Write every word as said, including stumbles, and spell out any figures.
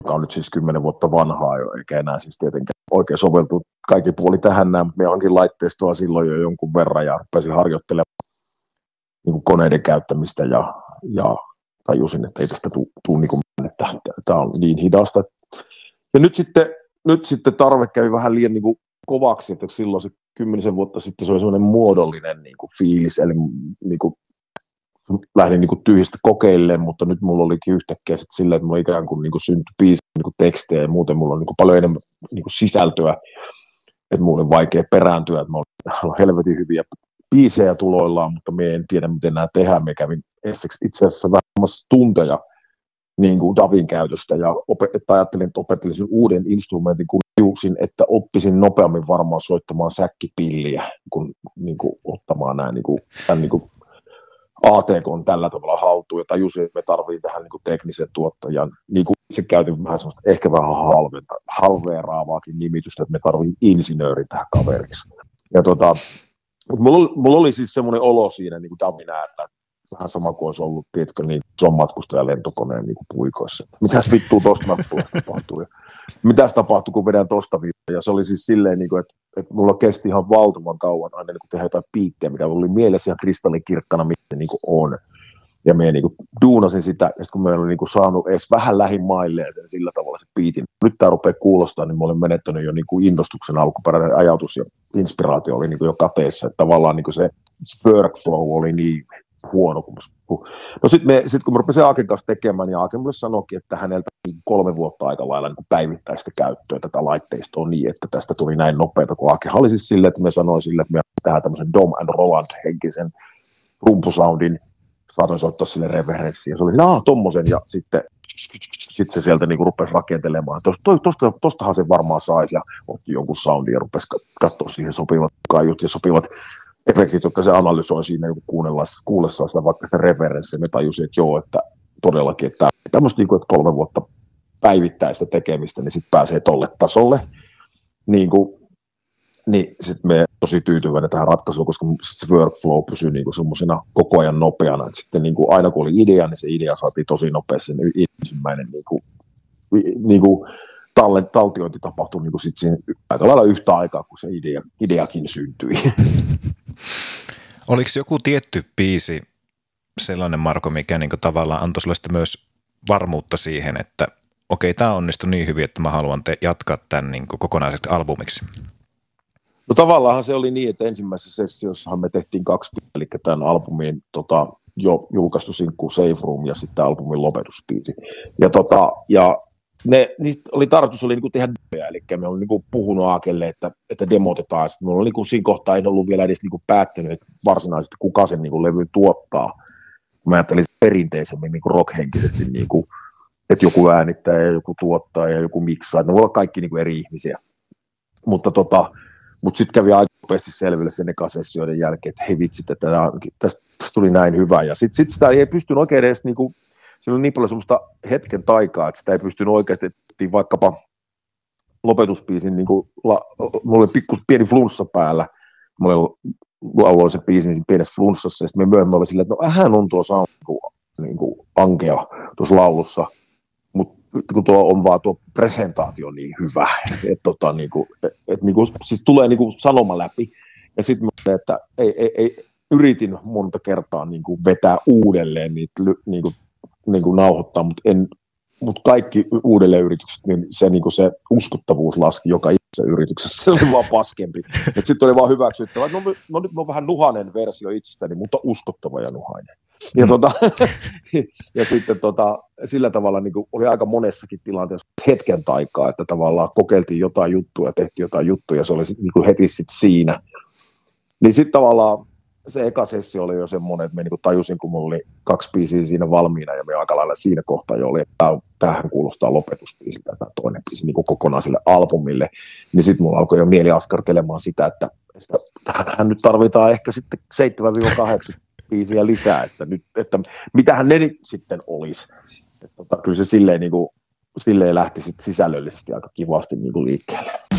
joka on nyt siis kymmenen vuotta vanhaa jo, eikä enää siis tietenkään oikein soveltu kaikki puoli tähän näin. Me hankin laitteistoa silloin jo jonkun verran ja pääsin harjoittelemaan niin kuin koneiden käyttämistä ja, ja tajusin, että ei tästä tule niin kuin, että tämä on niin hidasta. Ja nyt sitten, nyt sitten tarve kävi vähän liian niin kuin kovaksi, että silloin se kymmenisen vuotta sitten se oli semmoinen muodollinen niin kuin fiilis, eli niin kuin, lähdin niin kuin tyhjistä kokeilemaan, mutta nyt mulla olikin yhtäkkiä sitten silleen, että mulla ikään kuin, niin kuin syntyi biisi niin kuin tekstejä ja muuten mulla on niin kuin paljon enemmän niin kuin sisältöä, että mulla on vaikea perääntyä, että mulla on helvetin hyviä biisejä tuloillaan, mutta me en tiedä, miten nämä tehdään. Me kävin itse asiassa vähän tunteja niin kuin Davin käytöstä ja opet- ajattelin, että opettelisin uuden instrumentin, kun tajusin, että oppisin nopeammin varmaan soittamaan säkkipilliä, kun niin kuin, ottamaan nämä, niin kuin, tämän niin kuin A T K tällä tavalla haltuun, ja tajusin, että me tarvitaan tähän niin kuin teknisen tuottajan. Niin kuin itse käytin vähän semmoista ehkä vähän halventa, halveeraavaakin nimitystä, että me tarvitaan insinööri tähän kaveriksi. Ja tota, mutta mulla, mulla oli siis semmoinen olo siinä niin kuin Davin äärellä, vähän sama kuin olisi ollut, tiedätkö, niin ison matkustajan lentokoneen niin kuin puikoissa. Mitäs vittua tosta nappulasta tapahtuu? Mitäs tapahtui, kun vedän tosta vittua? Ja se oli siis silleen, niin kuin, että, että mulla kesti ihan valtavan kauan aina niin tehdä jotain biittejä, mikä oli mielessä ihan kristallikirkkana, mitä niin kuin on. Ja me niin kuin duunasin sitä, ja sitten kun me olin niin kuin saanut edes vähän lähimaille ja sillä tavalla se biitin. Nyt tämä rupeaa kuulostaa, niin mä olen menettänyt jo niin kuin innostuksen alkuperäinen ajatus ja inspiraatio oli niin kuin jo kateessa. Että tavallaan niin kuin se workflow oli niin huono. No sitten sit kun mä rupesin Aaken kanssa tekemään, niin Aake mulle sanoikin, että häneltä kolme vuotta aika lailla niin päivittäistä käyttöä tätä laitteistoa niin, että tästä tuli näin nopeata, kun Aake oli siis silleen, että me sanoi sille, että me tehdään tämmöisen Dom and Roland-henkisen rumpusoundin, saatoin soittaa sille referenssiin, ja se oli, aah, tommosen, ja sitten sit se sieltä niinku rupesi rakentelemaan, tosta, tosta, tostahan se varmaan saisi, ja otti jonkun soundin, ja rupesi katsoa siihen sopivat kaiut ja sopivat efektit, jotka se analysoi siinä kuullessaan sitä vaikka sitä referenssiä. Me tajusin, että joo, että todellakin, että tämmöistä niinku, että kolme vuotta päivittäistä tekemistä, niin sitten pääsee tolle tasolle. Niin, niin sitten me tosi tyytyväinen tähän ratkaisuun, koska se workflow pysyy niinku semmoisena koko ajan nopeana. Et sitten niinku, aina kun oli idea, niin se idea saatiin tosi nopeasti. Ensimmäinen niinku, niinku, taltiointi tapahtui niinku sit siinä aika lailla yhtä aikaa, kun se idea, ideakin syntyi. Oliko joku tietty biisi sellainen, Marko, mikä niin tavallaan antoi sulle myös varmuutta siihen, että okei, tämä onnistui niin hyvin, että mä haluan te- jatkaa tämän niin kokonaiseksi albumiksi? No tavallaan se oli niin, että ensimmäisessä sessiossahan me tehtiin kaksi, eli tämän albumin tota, jo julkaistu sinkku Safe Room ja sitten albumin lopetusbiisi. Ja, tota, ja ne, niistä oli tarkoitus oli niinku tehdä demoja, eli me olin niinku puhunut Aakelle, että, että demotetaan. Sitten mulla oli niinku siinä kohtaa, en ollut vielä edes niinku päättänyt, että varsinaisesti kuka sen niinku levyn tuottaa. Mä ajattelin perinteisemmin niinku rockhenkisesti, niinku, että joku äänittää ja joku tuottaa ja joku miksaa. Ne voi olla kaikki niinku eri ihmisiä. Mutta tota, mut sitten kävi aika nopeasti selville sen eka sessioiden jälkeen, että hei vitsit, että tästä, tästä tuli näin hyvä. Ja sitten sit sitä ei pystynyt oikein edes niinku, siinä oli niin paljon semmoista hetken taikaa, että sitä ei pystynyt oikein, että vaikkapa lopetuspiisin, niin kuin, la, mulla oli pikku pieni flunssa päällä, mulla lauloin sen biisin siinä pienessä flunssassa, ja sitten me myöhemmin oli silleen, että no hän on tuossa niin niin kuin ankea tuossa laulussa, mutta kun tuo on vaan tuo presentaatio niin hyvä, että tota, niin kuin, et, et, niin kuin, siis tulee niin kuin sanoma läpi, ja sitten mä että ei, ei, ei, yritin monta kertaa niin kuin vetää uudelleen niitä niin kuin, niin kuin nauhoittaa, mutta en, mut kaikki uudelleenyritykset, niin se, niin kuin se uskottavuus laski joka itse yrityksessä, se oli vaan paskempi. Sitten oli vaan hyväksyttävä, että no, no nyt on vähän nuhanen versio itsestäni, mutta uskottava ja nuhainen. Ja, mm. tota, ja sitten tota, sillä tavalla niin kuin oli aika monessakin tilanteessa hetken taikaa, että tavallaan kokeiltiin jotain juttua ja tehtiin jotain juttuja, ja se oli niin kuin heti sitten siinä. Niin sitten tavallaan se eka sessio oli jo semmoinen, että me niin tajusin, kun mulla oli kaksi biisiä siinä valmiina, ja me aika lailla siinä kohtaa jo oli, että tämähän kuulostaa lopetusbiisiltä, tämä toinen biisi niin kokonaiselle albumille, niin sitten mulla alkoi jo mieli askartelemaan sitä, että tähän nyt tarvitaan ehkä sitten seitsemän kahdeksan biisiä lisää, että, nyt, että mitähän ne nyt sitten olisi. Että tota, kyllä se silleen, niin kuin, silleen lähti sit sisällöllisesti aika kivasti niin kuin liikkeelle.